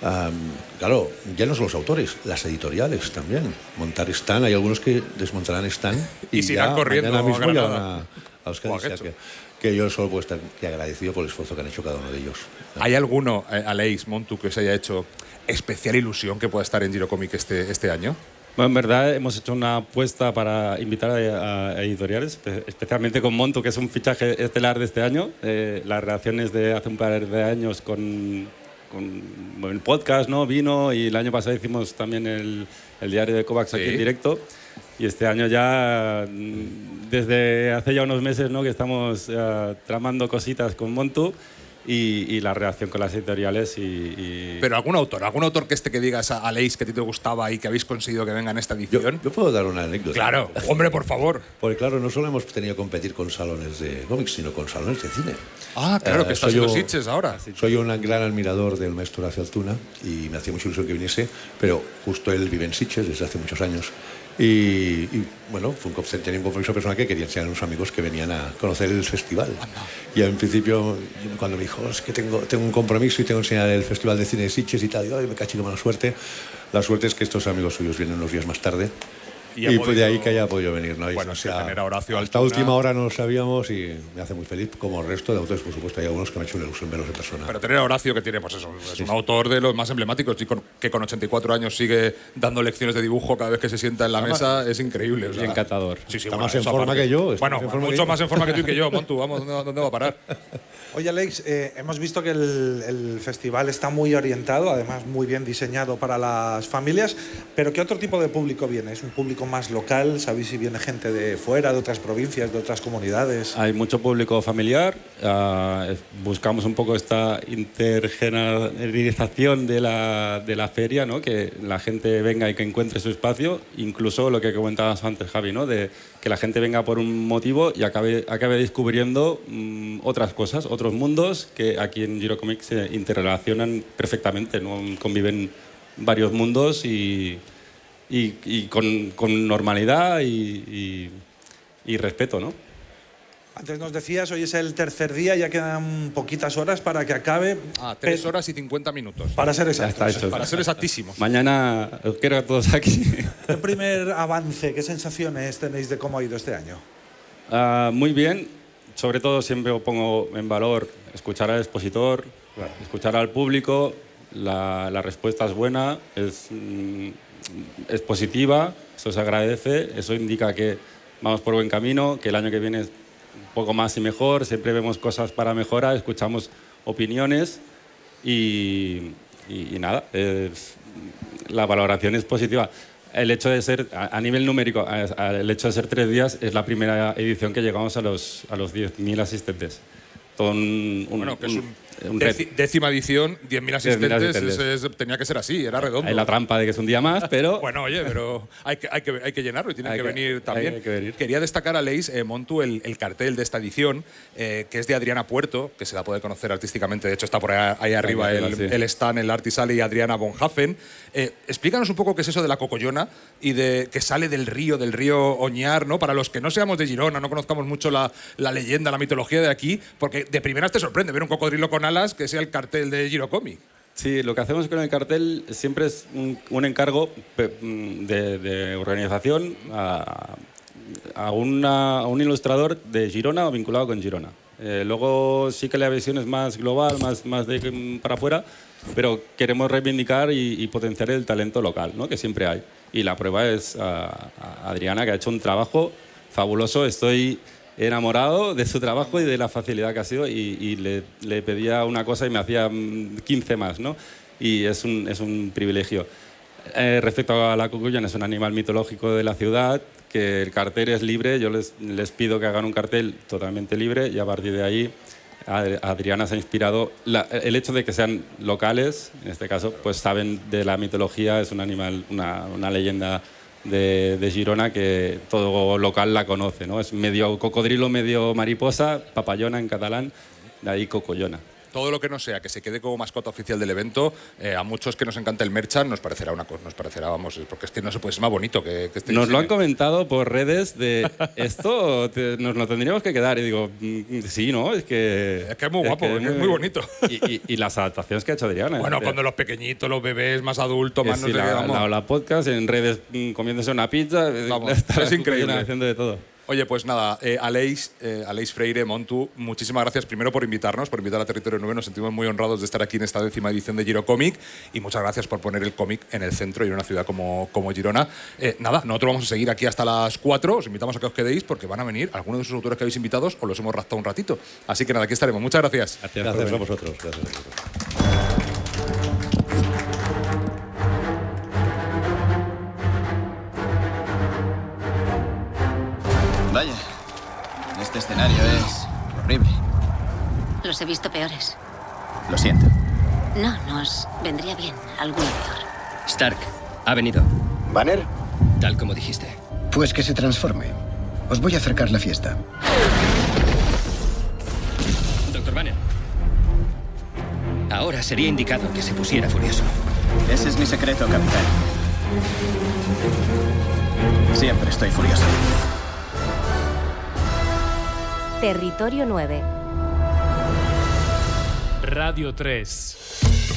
Claro, ya no son los autores, las editoriales también. Montar stand, hay algunos que desmontarán stand y sigan ya corriendo mañana mismo ya van Granada. a Euskadi. O sea que yo solo puedo estar agradecido por el esfuerzo que han hecho cada uno de ellos. ¿Hay alguno, Aleix, Montu, que os haya hecho especial ilusión que pueda estar en Girocomic este año? Bueno, en verdad hemos hecho una apuesta para invitar a editoriales, especialmente con Montu, que es un fichaje estelar de este año. Las relaciones de hace un par de años con el podcast, ¿no? Vino, y el año pasado hicimos también el diario de Kovacs aquí en directo. Y este año ya, desde hace ya unos meses, ¿no?, que estamos tramando cositas con Montu. Y la relación con las editoriales Pero algún autor que digas a Aleix que a ti te gustaba y que habéis conseguido que venga en esta edición. Yo puedo dar una anécdota. Claro, hombre, por favor. Porque claro, no solo hemos tenido que competir con salones de cómics, sino con salones de cine. Ah, claro, que estás en los Sitges ahora. Soy un gran admirador del maestro Horacio Altuna y me hacía mucha ilusión que viniese, pero justo él vive en Sitges desde hace muchos años. Y bueno, tenía un compromiso personal que querían ser unos amigos que venían a conocer el festival. Y en principio, cuando me dijo, es que tengo un compromiso y tengo que enseñar el Festival de Cine de Sitges y tal, y me cachito mala suerte. La suerte es que estos amigos suyos vienen unos días más tarde. Y fue de ahí que haya podido venir, ¿no? Bueno, tener a Horacio hasta Altuna. última hora no lo sabíamos y me hace muy feliz, como el resto de autores, por supuesto. Hay algunos que me han hecho una ilusión verlos en persona. Pero tener a Horacio, que tiene, pues eso, es un autor de los más emblemáticos y que con 84 años sigue dando lecciones de dibujo cada vez que se sienta en la mesa, es increíble. y encantador. Sí, está más en forma que yo. Bueno, mucho más en forma que tú y que yo, Montu. Vamos, ¿dónde va a parar? Oye, Aleix, hemos visto que el festival está muy orientado, además muy bien diseñado para las familias, pero ¿qué otro tipo de público viene? ¿Es un público más local? ¿Sabéis si viene gente de fuera, de otras provincias, de otras comunidades? Hay mucho público familiar. Buscamos un poco esta intergeneración de la feria, ¿no? Que la gente venga y que encuentre su espacio. Incluso lo que comentabas antes, Javi, ¿no? De que la gente venga por un motivo y acabe descubriendo otras cosas, otros mundos que aquí en Girocomic se interrelacionan perfectamente, ¿no? Conviven varios mundos y con normalidad y respeto, ¿no? Antes nos decías, hoy es el tercer día, ya quedan poquitas horas para que acabe. 3 horas y 50 minutos. Para ser exactos. Ya está hecho. Para ser exactísimo. Mañana os quiero a todos aquí. ¿Qué primer avance, qué sensaciones tenéis de cómo ha ido este año? Muy bien. Sobre todo siempre pongo en valor escuchar al expositor, escuchar al público. La respuesta es buena, es positiva, eso se agradece, eso indica que vamos por buen camino, que el año que viene es un poco más y mejor, siempre vemos cosas para mejorar, escuchamos opiniones y nada, la valoración es positiva. El hecho de ser, a nivel numérico, el hecho de ser 3 días, es la primera edición que llegamos a los 10.000 asistentes. Todo bueno, que es un décima edición, 10.000 asistentes, tenía que ser así, era redondo. Hay la trampa de que es un día más, pero… Bueno, oye, pero hay que llenarlo y tienen que venir también. Hay que venir. Quería destacar, Aleix, Montu, el cartel de esta edición, que es de Adriana Puerto, que se la puede conocer artísticamente, de hecho está por ahí arriba el stand, el Artisal y Adriana Bonhafen. Explícanos un poco qué es eso de la cocollona y de que sale del río Oñar, ¿no? Para los que no seamos de Girona, no conozcamos mucho la leyenda, la mitología de aquí, porque de primeras te sorprende ver un cocodrilo con alas que sea el cartel de Girocomic. Sí, lo que hacemos con el cartel siempre es un encargo de organización a un ilustrador de Girona o vinculado con Girona. Luego sí que la visión es más global, más de para afuera, pero queremos reivindicar y potenciar el talento local, ¿no? Que siempre hay. Y la prueba es a Adriana, que ha hecho un trabajo fabuloso. Estoy enamorado de su trabajo y de la facilidad que ha sido y le pedía una cosa y me hacía 15 más, ¿no? Y es un privilegio. Respecto a la cocollona, es un animal mitológico de la ciudad, que el cartel es libre. Yo les pido que hagan un cartel totalmente libre y a partir de ahí Adriana se ha inspirado. El hecho de que sean locales, en este caso, pues saben de la mitología, es un animal, una leyenda de Girona que todo local la conoce, ¿no? Es medio cocodrilo, medio mariposa, papallona en catalán, de ahí cocollona. todo lo que no sea que se quede como mascota oficial del evento, a muchos que nos encanta el merchan nos parecerá vamos, porque es que no se puede, es más bonito que este Nos lo diseño. han comentado por redes de esto, nos lo tendríamos que quedar. Y digo, sí, ¿no? Es que Es muy guapo, es muy bonito. Y las adaptaciones que ha hecho Adriana. Bueno, cuando los pequeñitos, los bebés, más adultos, más sí, no sé qué, vamos. la podcast en redes comiéndose una pizza. Vamos, está es increíble. haciendo de todo. Oye, pues nada, Aleix Freire, Montu, muchísimas gracias primero por invitarnos, por invitar a Territorio 9. Nos sentimos muy honrados de estar aquí en esta 10ª edición de Giro Cómic y muchas gracias por poner el cómic en el centro y en una ciudad como Girona. Nada, nosotros vamos a seguir aquí hasta las 4. Os invitamos a que os quedéis porque van a venir algunos de esos autores que habéis invitado o los hemos raptado un ratito. Así que nada, aquí estaremos. Muchas gracias. Gracias a vosotros. Gracias a vosotros. Vaya, este escenario es horrible. Los he visto peores. Lo siento. No, nos vendría bien alguno peor. Stark, ha venido. ¿Banner? Tal como dijiste. Pues que se transforme. Os voy a acercar la fiesta. Dr. Banner. Ahora sería indicado que se pusiera furioso. Ese es mi secreto, capitán. Siempre estoy furioso. Territorio 9. Radio 3.